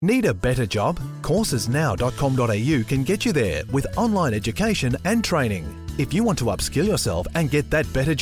Need a better job? Coursesnow.com.au can get you there with online education and training. If you want to upskill yourself and get that better